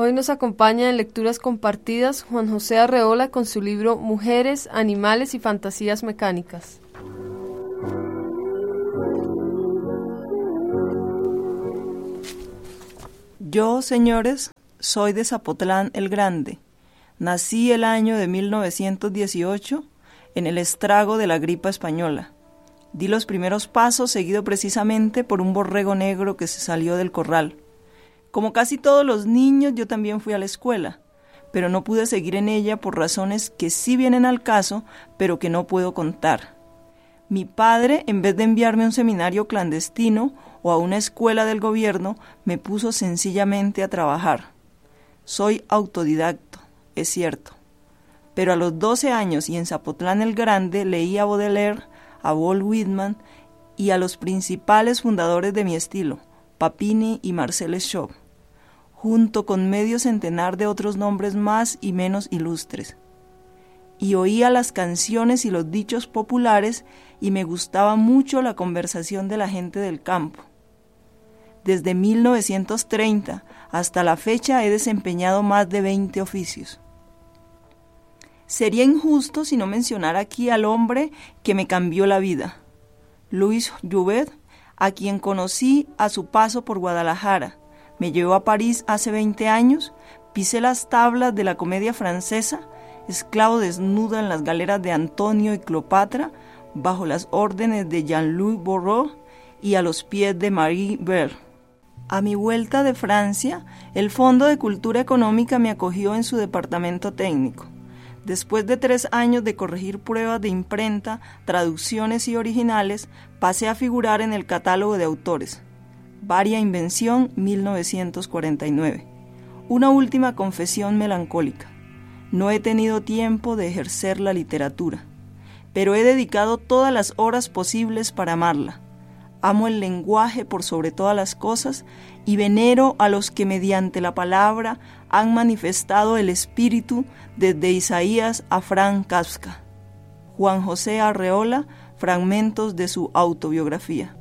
Hoy nos acompaña en Lecturas Compartidas Juan José Arreola con su libro Mujeres, Animales y Fantasías Mecánicas. Yo, señores, soy de Zapotlán el Grande. Nací el año de 1918 en el estrago de la gripa española. Di los primeros pasos seguido precisamente por un borrego negro que se salió del corral. Como casi todos los niños, yo también fui a la escuela, pero no pude seguir en ella por razones que sí vienen al caso, pero que no puedo contar. Mi padre, en vez de enviarme a un seminario clandestino o a una escuela del gobierno, me puso sencillamente a trabajar. Soy autodidacto, es cierto, pero a los 12 años y en Zapotlán el Grande leí a Baudelaire, a Walt Whitman y a los principales fundadores de mi estilo, Papini y Marcel Schott, junto con medio centenar de otros nombres más y menos ilustres. Y oía las canciones y los dichos populares y me gustaba mucho la conversación de la gente del campo. Desde 1930 hasta la fecha he desempeñado más de 20 oficios. Sería injusto si no mencionara aquí al hombre que me cambió la vida, Louis Jouvet, a quien conocí a su paso por Guadalajara. Me llevó a París hace 20 años, pisé las tablas de la comedia francesa, esclavo desnudo en las galeras de Antonio y Cleopatra, bajo las órdenes de Jean-Louis Bordeaux y a los pies de Marie Bert. A mi vuelta de Francia, el Fondo de Cultura Económica me acogió en su departamento técnico. Después de 3 años de corregir pruebas de imprenta, traducciones y originales, pasé a figurar en el catálogo de autores. Varia Invención, 1949. Una última confesión melancólica. No he tenido tiempo de ejercer la literatura, pero he dedicado todas las horas posibles para amarla. Amo el lenguaje por sobre todas las cosas y venero a los que mediante la palabra han manifestado el espíritu desde Isaías a Franz Kafka. Juan José Arreola, fragmentos de su autobiografía.